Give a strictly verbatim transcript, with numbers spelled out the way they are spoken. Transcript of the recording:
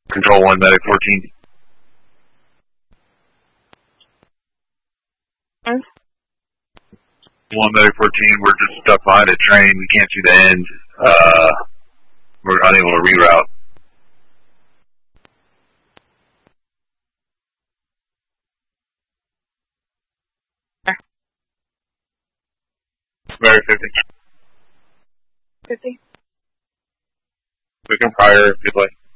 Control one, medic fourteen. Hmm? One, medic fourteen, we're just stuck behind a train. We can't see the end. Uh, we're unable to reroute. Medic fifty. fifty. We can prior if you'd like.